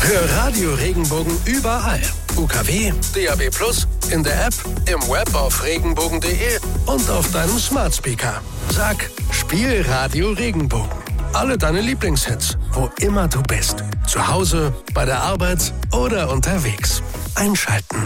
Hör Radio Regenbogen überall. UKW, DAB+, in der App, im Web auf regenbogen.de und auf deinem Smart Speaker. Sag, spiel Radio Regenbogen. Alle deine Lieblingshits, wo immer du bist. Zu Hause, bei der Arbeit oder unterwegs. Einschalten.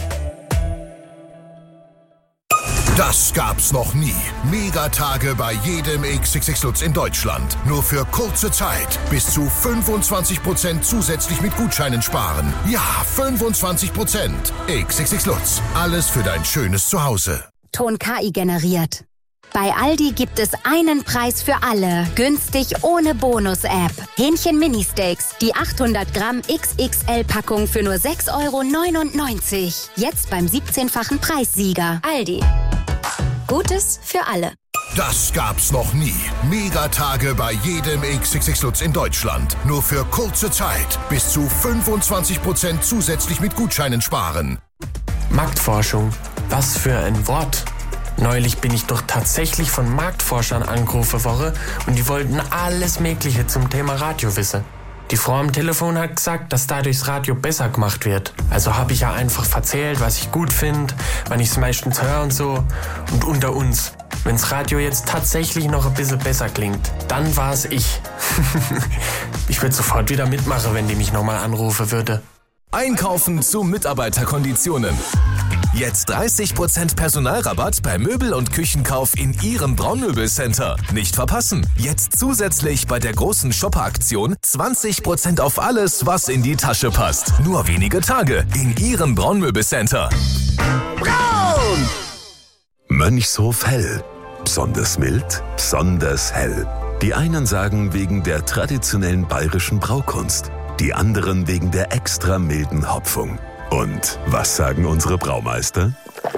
Das gab's noch nie. Megatage bei jedem XXX Lutz in Deutschland. Nur für kurze Zeit. Bis zu 25% zusätzlich mit Gutscheinen sparen. Ja, 25%. XXX Lutz. Alles für dein schönes Zuhause. Ton KI generiert. Bei Aldi gibt es einen Preis für alle. Günstig ohne Bonus-App. Hähnchen Mini-Steaks. Die 800 Gramm XXL-Packung für nur 6,99 €. Jetzt beim 17-fachen Preissieger. Aldi. Gutes für alle. Das gab's noch nie. Megatage bei jedem XXX Lutz in Deutschland. Nur für kurze Zeit. Bis zu 25% zusätzlich mit Gutscheinen sparen. Marktforschung. Was für ein Wort. Neulich bin ich doch tatsächlich von Marktforschern angerufen worden und die wollten alles Mögliche zum Thema Radio wissen. Die Frau am Telefon hat gesagt, dass dadurch das Radio besser gemacht wird. Also habe ich ja einfach erzählt, was ich gut finde, wann ich es meistens höre und so. Und unter uns, wenn das Radio jetzt tatsächlich noch ein bisschen besser klingt, dann war es ich. Ich würde sofort wieder mitmachen, wenn die mich nochmal anrufen würde. Einkaufen zu Mitarbeiterkonditionen. Jetzt 30% Personalrabatt bei Möbel- und Küchenkauf in Ihrem Braunmöbelcenter. Nicht verpassen. Jetzt zusätzlich bei der großen Shopper-Aktion 20% auf alles, was in die Tasche passt. Nur wenige Tage in Ihrem Braunmöbelcenter. Braun! Mönchshof Hell. Besonders mild, besonders hell. Die einen sagen wegen der traditionellen bayerischen Braukunst. Die anderen wegen der extra milden Hopfung. Und was sagen unsere Braumeister?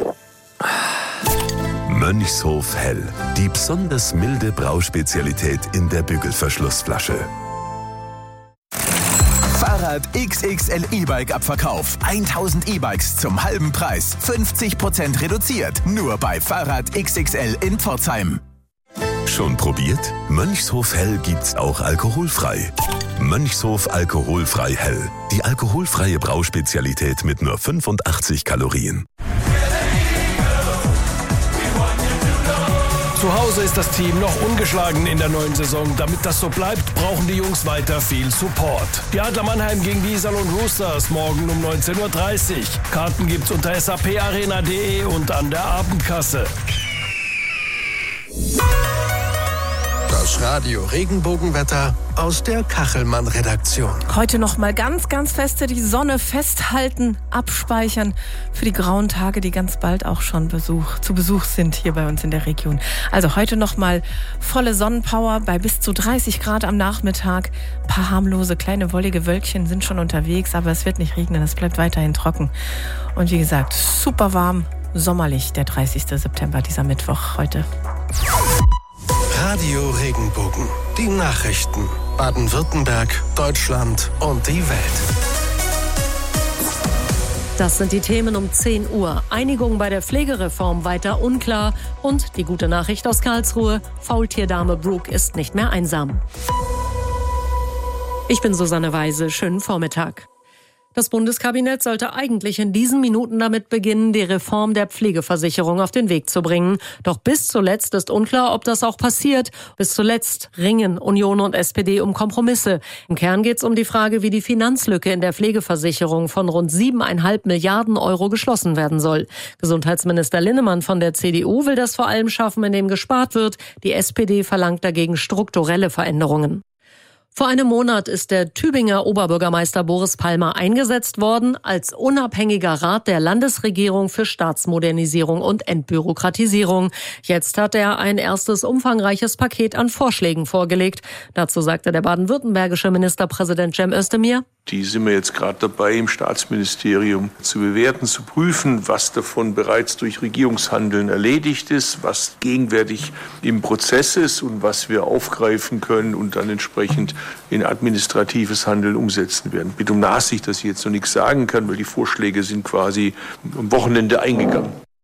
Mönchshof Hell. Die besonders milde Brauspezialität in der Bügelverschlussflasche. Fahrrad XXL E-Bike Abverkauf. 1000 E-Bikes zum halben Preis. 50% reduziert. Nur bei Fahrrad XXL in Pforzheim. Schon probiert? Mönchshof Hell gibt's auch alkoholfrei. Mönchshof alkoholfrei Hell. Die alkoholfreie Brauspezialität mit nur 85 Kalorien. Zu Hause ist das Team noch ungeschlagen in der neuen Saison. Damit das so bleibt, brauchen die Jungs weiter viel Support. Die Adler Mannheim gegen die Iserlohn Roosters morgen um 19:30 Uhr. Karten gibt's unter saparena.de und an der Abendkasse. Das Radio Regenbogenwetter aus der Kachelmann-Redaktion. Heute noch mal ganz, ganz feste die Sonne festhalten, abspeichern für die grauen Tage, die ganz bald auch schon zu Besuch sind hier bei uns in der Region. Also heute noch mal volle Sonnenpower bei bis zu 30 Grad am Nachmittag. Ein paar harmlose, kleine, wollige Wölkchen sind schon unterwegs, aber es wird nicht regnen, es bleibt weiterhin trocken. Und wie gesagt, super warm, sommerlich, der 30. September, dieser Mittwoch heute. Radio Regenbogen. Die Nachrichten. Baden-Württemberg, Deutschland und die Welt. Das sind die Themen um 10 Uhr. Einigung bei der Pflegereform weiter unklar. Und die gute Nachricht aus Karlsruhe. Faultierdame Brooke ist nicht mehr einsam. Ich bin Susanne Weise. Schönen Vormittag. Das Bundeskabinett sollte eigentlich in diesen Minuten damit beginnen, die Reform der Pflegeversicherung auf den Weg zu bringen. Doch bis zuletzt ist unklar, ob das auch passiert. Bis zuletzt ringen Union und SPD um Kompromisse. Im Kern geht es um die Frage, wie die Finanzlücke in der Pflegeversicherung von rund 7,5 Milliarden € geschlossen werden soll. Gesundheitsminister Linnemann von der CDU will das vor allem schaffen, indem gespart wird. Die SPD verlangt dagegen strukturelle Veränderungen. Vor einem Monat ist der Tübinger Oberbürgermeister Boris Palmer eingesetzt worden als unabhängiger Rat der Landesregierung für Staatsmodernisierung und Entbürokratisierung. Jetzt hat er ein erstes umfangreiches Paket an Vorschlägen vorgelegt. Dazu sagte der baden-württembergische Ministerpräsident Cem Özdemir: Die sind wir jetzt gerade dabei, im Staatsministerium zu bewerten, zu prüfen, was davon bereits durch Regierungshandeln erledigt ist, was gegenwärtig im Prozess ist und was wir aufgreifen können und dann entsprechend in administratives Handeln umsetzen werden. Bitte um Nachsicht, dass ich jetzt noch nichts sagen kann, weil die Vorschläge sind quasi am Wochenende eingegangen.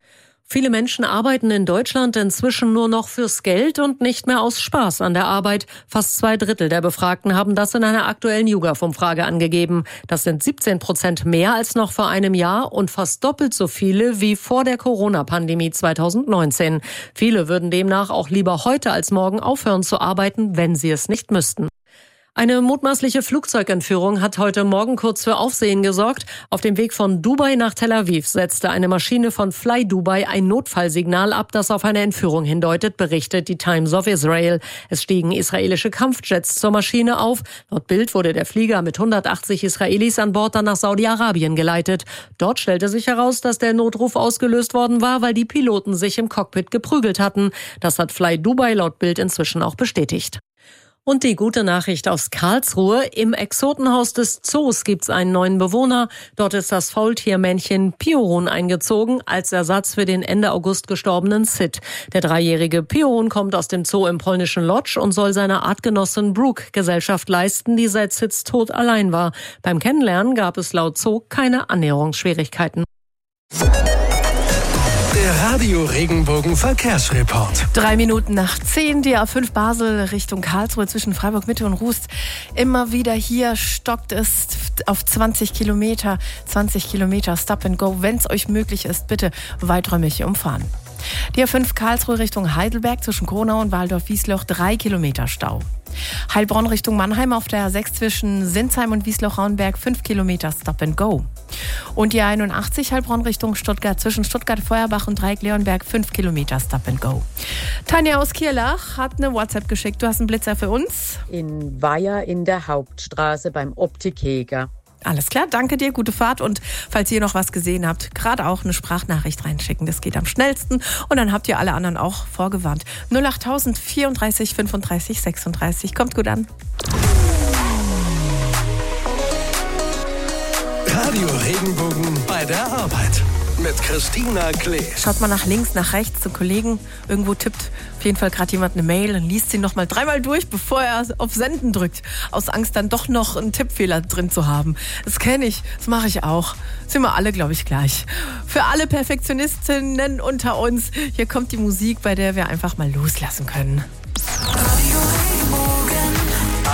Viele Menschen arbeiten in Deutschland inzwischen nur noch fürs Geld und nicht mehr aus Spaß an der Arbeit. Fast 2/3 der Befragten haben das in einer aktuellen YouGov-Umfrage angegeben. Das sind 17% mehr als noch vor einem Jahr und fast doppelt so viele wie vor der Corona-Pandemie 2019. Viele würden demnach auch lieber heute als morgen aufhören zu arbeiten, wenn sie es nicht müssten. Eine mutmaßliche Flugzeugentführung hat heute Morgen kurz für Aufsehen gesorgt. Auf dem Weg von Dubai nach Tel Aviv setzte eine Maschine von Fly Dubai ein Notfallsignal ab, das auf eine Entführung hindeutet, berichtet die Times of Israel. Es stiegen israelische Kampfjets zur Maschine auf. Laut Bild wurde der Flieger mit 180 Israelis an Bord dann nach Saudi-Arabien geleitet. Dort stellte sich heraus, dass der Notruf ausgelöst worden war, weil die Piloten sich im Cockpit geprügelt hatten. Das hat Fly Dubai laut Bild inzwischen auch bestätigt. Und die gute Nachricht aus Karlsruhe. Im Exotenhaus des Zoos gibt's einen neuen Bewohner. Dort ist das Faultiermännchen Piorun eingezogen, als Ersatz für den Ende August gestorbenen Sid. Der 3-jährige Piorun kommt aus dem Zoo im polnischen Lodz und soll seiner Artgenossin Brooke Gesellschaft leisten, die seit Sids Tod allein war. Beim Kennenlernen gab es laut Zoo keine Annäherungsschwierigkeiten. Der Radio Regenbogen Verkehrsreport. 9:03, die A5 Basel Richtung Karlsruhe zwischen Freiburg Mitte und Rust. Immer wieder hier stockt es auf 20 Kilometer. 20 Kilometer Stop and Go. Wenn es euch möglich ist, bitte weiträumig umfahren. Die A5 Karlsruhe Richtung Heidelberg zwischen Kronau und Waldorf-Wiesloch 3 Kilometer Stau. Heilbronn Richtung Mannheim auf der A6 zwischen Sinsheim und Wiesloch-Rauenberg 5 Kilometer Stop and Go. Und die A81 Heilbronn Richtung Stuttgart zwischen Stuttgart-Feuerbach und Dreieck-Leonberg 5 Kilometer Stop and Go. Tanja aus Kierlach hat eine WhatsApp geschickt. Du hast einen Blitzer für uns? In Weiher in der Hauptstraße beim Optik-Heger. Alles klar, danke dir, gute Fahrt und falls ihr noch was gesehen habt, gerade auch eine Sprachnachricht reinschicken, das geht am schnellsten und dann habt ihr alle anderen auch vorgewarnt. 08000 34 35 36, kommt gut an. Radio Regenbogen bei der Arbeit mit Christina Klee. Schaut mal nach links, nach rechts zu Kollegen. Irgendwo tippt auf jeden Fall gerade jemand eine Mail und liest sie nochmal 3-mal durch, bevor er auf Senden drückt. Aus Angst, dann doch noch einen Tippfehler drin zu haben. Das kenne ich, das mache ich auch. Sind wir alle, glaube ich, gleich. Für alle Perfektionistinnen unter uns, hier kommt die Musik, bei der wir einfach mal loslassen können.